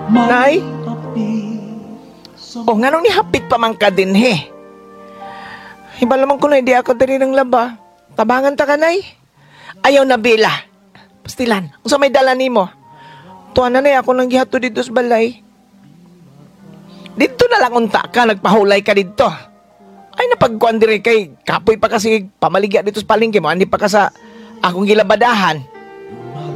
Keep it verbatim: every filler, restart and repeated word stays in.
Nay? O nga nung nihapit pa man ka din he. Hibalaman ko na hindi ako diri ng laba. Tabangan ta ka, Nay. Ayaw na bila. Pastilan, kung sa may dala nimo. Tuwa na, Nay, ako nang gihato dito sa balay. Dito na lang unta ka, nagpahulay ka dito. Ay, napagkuhan diri kay kapoy pa kasi pamaligya dito sa palengke mo. Hindi pa ka sa akong gilabadahan.